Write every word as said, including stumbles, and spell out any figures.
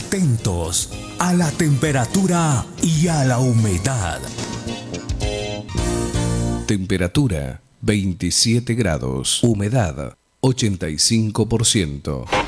Atentos a la temperatura y a la humedad. Temperatura veintisiete grados. Humedad ochenta y cinco por ciento.